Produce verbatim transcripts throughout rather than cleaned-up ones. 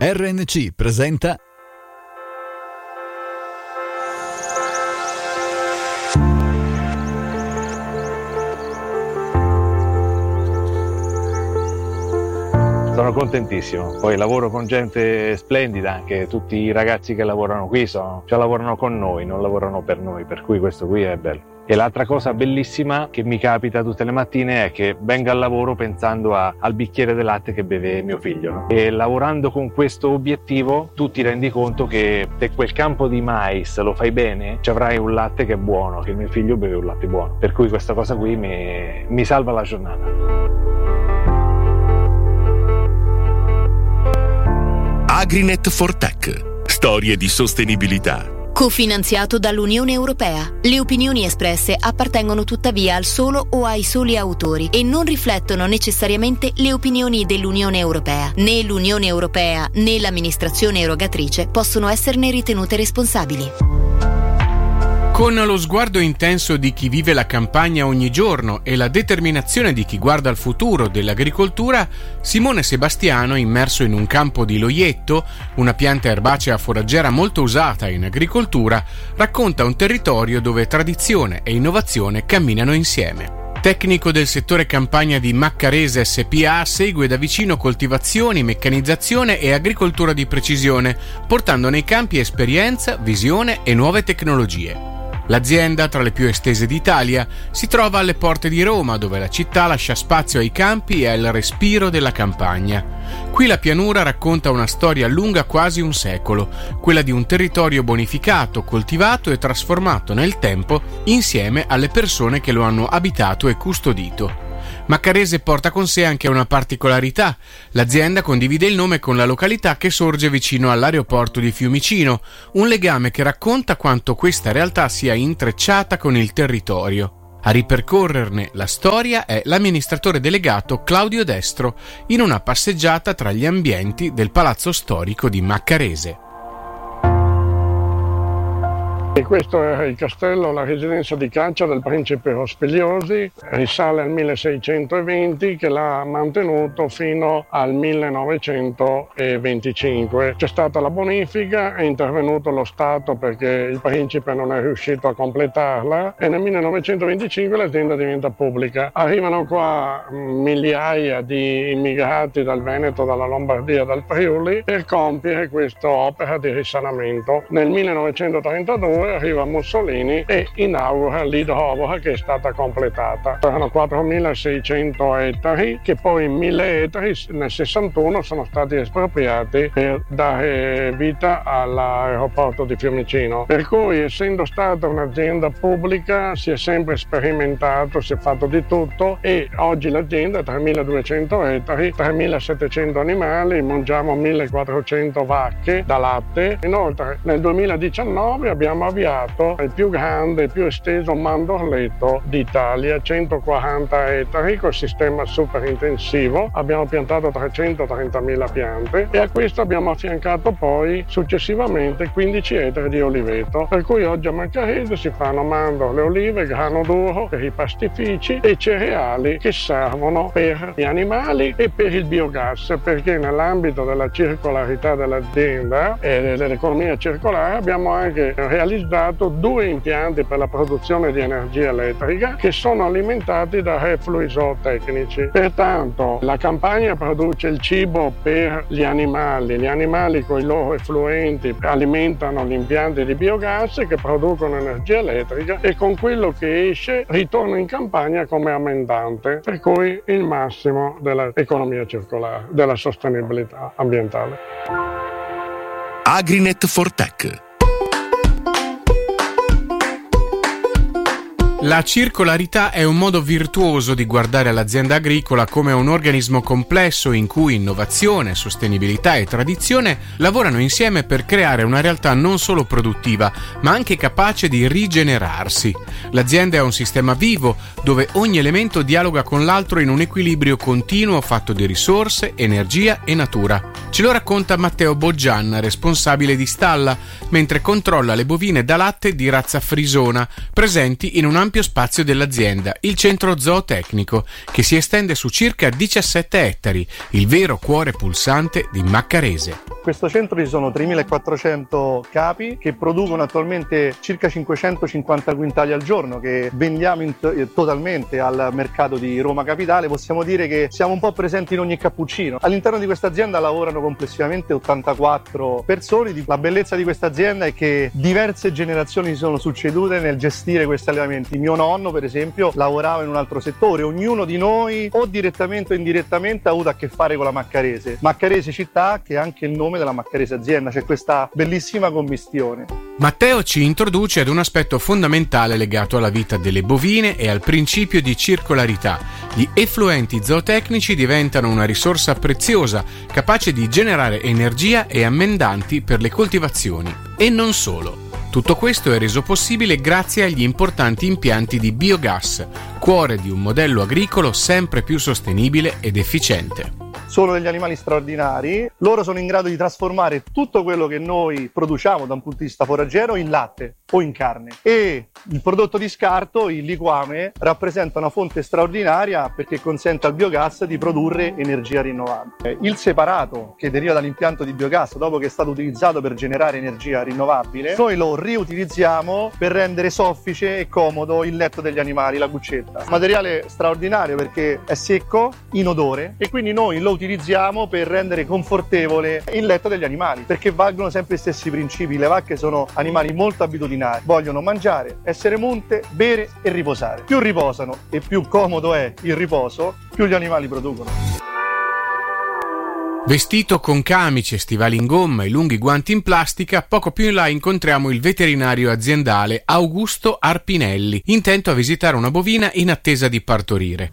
R N C presenta Sono contentissimo, poi lavoro con gente splendida, anche tutti i ragazzi che lavorano qui sono, cioè lavorano con noi, non lavorano per noi, per cui questo qui è bello. E l'altra cosa bellissima che mi capita tutte le mattine è che vengo al lavoro pensando a, al bicchiere di latte che beve mio figlio, no? E lavorando con questo obiettivo tu ti rendi conto che se quel campo di mais lo fai bene ci avrai un latte che è buono, che mio figlio beve un latte buono, per cui questa cosa qui mi, mi salva la giornata. Agrinet for Tech. Storie di sostenibilità. Cofinanziato dall'Unione Europea. Le opinioni espresse appartengono tuttavia al solo o ai soli autori e non riflettono necessariamente le opinioni dell'Unione Europea. Né l'Unione Europea né l'amministrazione erogatrice possono esserne ritenute responsabili. Con lo sguardo intenso di chi vive la campagna ogni giorno e la determinazione di chi guarda al futuro dell'agricoltura, Simone Sebastiano, immerso in un campo di loietto, una pianta erbacea foraggera molto usata in agricoltura, racconta un territorio dove tradizione e innovazione camminano insieme. Tecnico del settore campagna di Maccarese S P A, segue da vicino coltivazioni, meccanizzazione e agricoltura di precisione, portando nei campi esperienza, visione e nuove tecnologie. L'azienda, tra le più estese d'Italia, si trova alle porte di Roma, dove la città lascia spazio ai campi e al respiro della campagna. Qui la pianura racconta una storia lunga quasi un secolo, quella di un territorio bonificato, coltivato e trasformato nel tempo insieme alle persone che lo hanno abitato e custodito. Maccarese porta con sé anche una particolarità. L'azienda condivide il nome con la località che sorge vicino all'aeroporto di Fiumicino, un legame che racconta quanto questa realtà sia intrecciata con il territorio. A ripercorrerne la storia è l'amministratore delegato Claudio Destro in una passeggiata tra gli ambienti del palazzo storico di Maccarese. E questo è il castello, la residenza di caccia del principe Rospigliosi, risale al milleseicentoventi, che l'ha mantenuto fino al millenovecentoventicinque. C'è stata la bonifica, è intervenuto lo Stato perché il principe non è riuscito a completarla e nel millenovecentoventicinque l'azienda diventa pubblica. Arrivano qua migliaia di immigrati dal Veneto, dalla Lombardia, dal Friuli per compiere questa opera di risanamento. Nel millenovecentotrentadue arriva Mussolini e inaugura l'idrovora che è stata completata. Erano quattromilaseicento ettari che poi mille ettari nel sessantuno sono stati espropriati per dare vita all'aeroporto di Fiumicino. Per cui, essendo stata un'azienda pubblica, si è sempre sperimentato, si è fatto di tutto e oggi l'azienda ha tremiladuecento ettari, tremilasettecento animali, mangiamo millequattrocento vacche da latte. Inoltre nel duemiladiciannove abbiamo avviato il più grande, il più esteso mandorleto d'Italia, centoquaranta ettari col sistema super intensivo. Abbiamo piantato trecentotrentamila piante e a questo abbiamo affiancato poi successivamente quindici ettari di oliveto, per cui oggi a Maccarese si fanno mandorle, olive, grano duro per i pastifici e cereali che servono per gli animali e per il biogas, perché nell'ambito della circolarità dell'azienda e dell'economia circolare abbiamo anche realizzato due impianti per la produzione di energia elettrica che sono alimentati da reflui zootecnici. Pertanto la campagna produce il cibo per gli animali, gli animali con i loro effluenti alimentano gli impianti di biogas che producono energia elettrica e con quello che esce ritorna in campagna come ammendante, per cui il massimo dell'economia circolare, della sostenibilità ambientale. Agrinet for Tech. La circolarità è un modo virtuoso di guardare l'azienda agricola come un organismo complesso in cui innovazione, sostenibilità e tradizione lavorano insieme per creare una realtà non solo produttiva, ma anche capace di rigenerarsi. L'azienda è un sistema vivo dove ogni elemento dialoga con l'altro in un equilibrio continuo fatto di risorse, energia e natura. Ce lo racconta Matteo Boggian, responsabile di stalla, mentre controlla le bovine da latte di razza frisona, presenti in un ampio spazio dell'azienda, il centro zootecnico, che si estende su circa diciassette ettari, il vero cuore pulsante di Maccarese. questo centro ci sono tremilaquattrocento capi che producono attualmente circa cinquecentocinquanta quintali al giorno che vendiamo in t- totalmente al mercato di Roma Capitale. Possiamo dire che siamo un po' presenti in ogni cappuccino. All'interno di questa azienda lavorano complessivamente ottantaquattro persone. La bellezza di questa azienda è che diverse generazioni si sono succedute nel gestire questi allevamenti. Mio nonno, per esempio, lavorava in un altro settore. Ognuno di noi, o direttamente o indirettamente, ha avuto a che fare con la Maccarese. Maccarese città, che è anche il nome della Maccarese azienda. C'è questa bellissima commistione. Matteo ci introduce ad un aspetto fondamentale legato alla vita delle bovine e al principio di circolarità. Gli effluenti zootecnici diventano una risorsa preziosa, capace di generare energia e ammendanti per le coltivazioni. E non solo. Tutto questo è reso possibile grazie agli importanti impianti di biogas, cuore di un modello agricolo sempre più sostenibile ed efficiente. Sono degli animali straordinari, loro sono in grado di trasformare tutto quello che noi produciamo da un punto di vista foraggero in latte o in carne, e il prodotto di scarto, il liquame, rappresenta una fonte straordinaria perché consente al biogas di produrre energia rinnovabile. Il separato che deriva dall'impianto di biogas, dopo che è stato utilizzato per generare energia rinnovabile, noi lo riutilizziamo per rendere soffice e comodo il letto degli animali, la cuccetta. Materiale straordinario perché è secco, inodore, e quindi noi lo utilizziamo per rendere confortevole il letto degli animali, perché valgono sempre gli stessi principi. Le vacche sono animali molto abitudinari, vogliono mangiare, essere munte, bere e riposare. Più riposano e più comodo è il riposo, più gli animali producono. Vestito con camice, stivali in gomma e lunghi guanti in plastica, poco più in là incontriamo il veterinario aziendale Augusto Arpinelli, intento a visitare una bovina in attesa di partorire.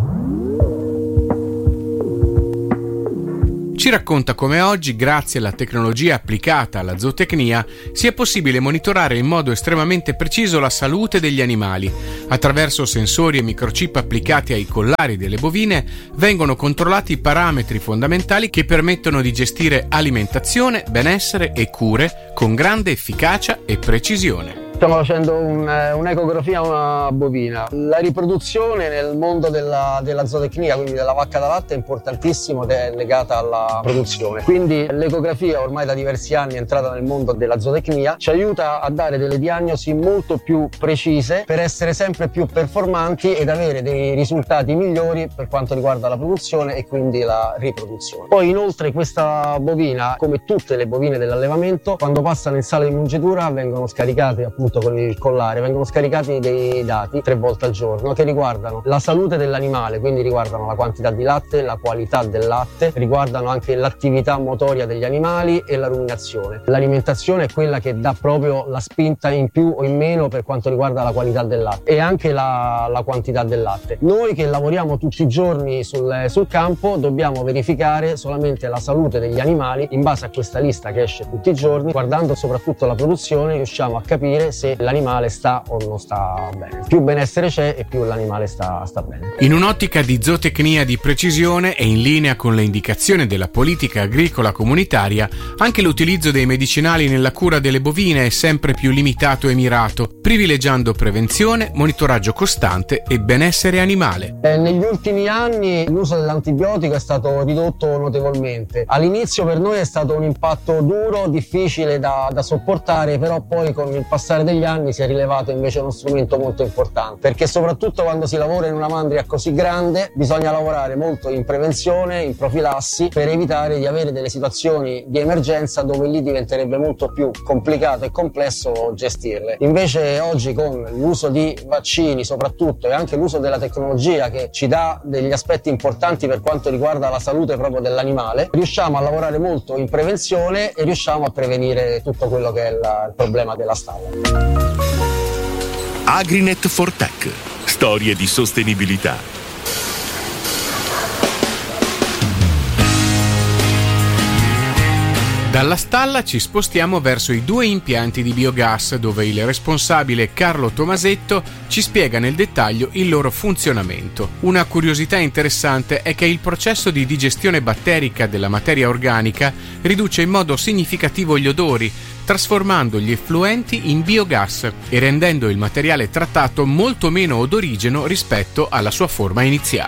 Ci racconta come oggi, grazie alla tecnologia applicata alla zootecnia, sia possibile monitorare in modo estremamente preciso la salute degli animali. Attraverso sensori e microchip applicati ai collari delle bovine vengono controllati i parametri fondamentali che permettono di gestire alimentazione, benessere e cure con grande efficacia e precisione. Stiamo facendo un, un'ecografia a una bovina. La riproduzione nel mondo della, della zootecnia, quindi della vacca da latte, è importantissimo ed è legata alla produzione. Quindi l'ecografia, ormai da diversi anni è entrata nel mondo della zootecnia, ci aiuta a dare delle diagnosi molto più precise per essere sempre più performanti ed avere dei risultati migliori per quanto riguarda la produzione e quindi la riproduzione. Poi inoltre questa bovina, come tutte le bovine dell'allevamento, quando passano in sala di mungitura vengono scaricate appunto con il collare, vengono scaricati dei dati tre volte al giorno che riguardano la salute dell'animale, quindi riguardano la quantità di latte, la qualità del latte, riguardano anche l'attività motoria degli animali e la ruminazione. L'alimentazione è quella che dà proprio la spinta in più o in meno per quanto riguarda la qualità del latte e anche la, la quantità del latte. Noi che lavoriamo tutti i giorni sul, sul campo dobbiamo verificare solamente la salute degli animali in base a questa lista che esce tutti i giorni. Guardando soprattutto la produzione riusciamo a capire se l'animale sta o non sta bene. Più benessere c'è e più l'animale sta, sta bene. In un'ottica di zootecnia di precisione e in linea con le indicazioni della politica agricola comunitaria, anche l'utilizzo dei medicinali nella cura delle bovine è sempre più limitato e mirato, privilegiando prevenzione, monitoraggio costante e benessere animale. Eh, negli ultimi anni l'uso dell'antibiotico è stato ridotto notevolmente. All'inizio per noi è stato un impatto duro, difficile da, da sopportare, però poi con il passare degli anni si è rilevato invece uno strumento molto importante, perché soprattutto quando si lavora in una mandria così grande bisogna lavorare molto in prevenzione, in profilassi, per evitare di avere delle situazioni di emergenza dove lì diventerebbe molto più complicato e complesso gestirle. Invece oggi con l'uso di vaccini soprattutto e anche l'uso della tecnologia che ci dà degli aspetti importanti per quanto riguarda la salute proprio dell'animale, riusciamo a lavorare molto in prevenzione e riusciamo a prevenire tutto quello che è la, il problema della stalla. Agrinet for Tech. Storie di sostenibilità. Dalla stalla ci spostiamo verso i due impianti di biogas, dove il responsabile Carlo Tomasetto ci spiega nel dettaglio il loro funzionamento. Una curiosità interessante è che il processo di digestione batterica della materia organica riduce in modo significativo gli odori, trasformando gli effluenti in biogas e rendendo il materiale trattato molto meno odorigeno rispetto alla sua forma iniziale.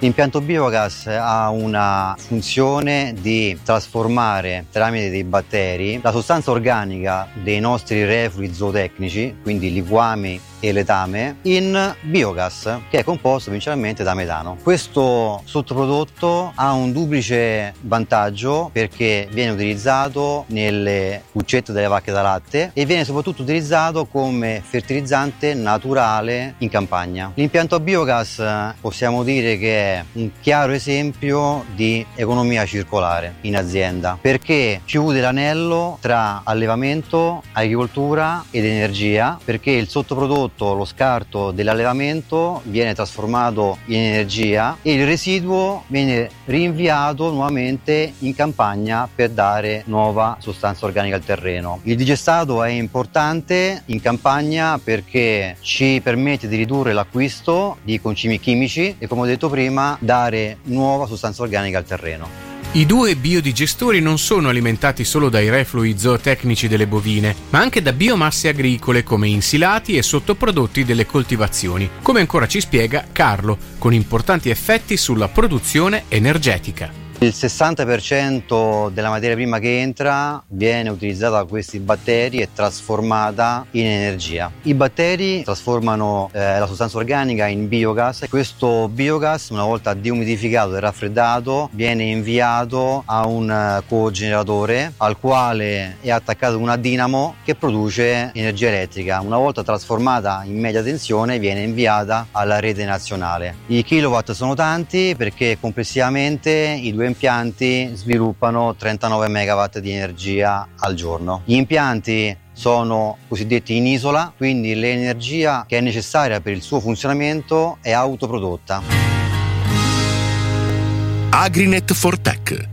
L'impianto biogas ha una funzione di trasformare tramite dei batteri la sostanza organica dei nostri reflui zootecnici, quindi liquami e letame, in biogas, che è composto principalmente da metano. Questo sottoprodotto ha un duplice vantaggio perché viene utilizzato nelle cuccette delle vacche da latte e viene soprattutto utilizzato come fertilizzante naturale in campagna. L'impianto a biogas possiamo dire che è un chiaro esempio di economia circolare in azienda, perché chiude l'anello tra allevamento, agricoltura ed energia, perché il sottoprodotto, lo scarto dell'allevamento, viene trasformato in energia e il residuo viene rinviato nuovamente in campagna per dare nuova sostanza organica al terreno. Il digestato è importante in campagna perché ci permette di ridurre l'acquisto di concimi chimici e, come ho detto prima, dare nuova sostanza organica al terreno. I due biodigestori non sono alimentati solo dai reflui zootecnici delle bovine, ma anche da biomasse agricole come insilati e sottoprodotti delle coltivazioni, come ancora ci spiega Carlo, con importanti effetti sulla produzione energetica. Il sessanta per cento della materia prima che entra viene utilizzata da questi batteri e trasformata in energia. I batteri trasformano eh, la sostanza organica in biogas e questo biogas, una volta deumidificato e raffreddato, viene inviato a un uh, cogeneratore al quale è attaccata una dinamo che produce energia elettrica. Una volta trasformata in media tensione viene inviata alla rete nazionale. I kilowatt sono tanti perché complessivamente i due impianti sviluppano trentanove megawatt di energia al giorno. Gli impianti sono cosiddetti in isola, quindi l'energia che è necessaria per il suo funzionamento è autoprodotta. Agrinet for Tech.